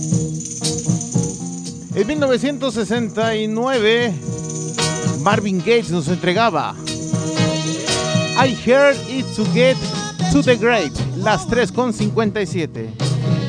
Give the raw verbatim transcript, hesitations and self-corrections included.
En mil novecientos sesenta y nueve, Marvin Gaye nos entregaba I Heard It to Get to the Great, las tres con cincuenta y siete.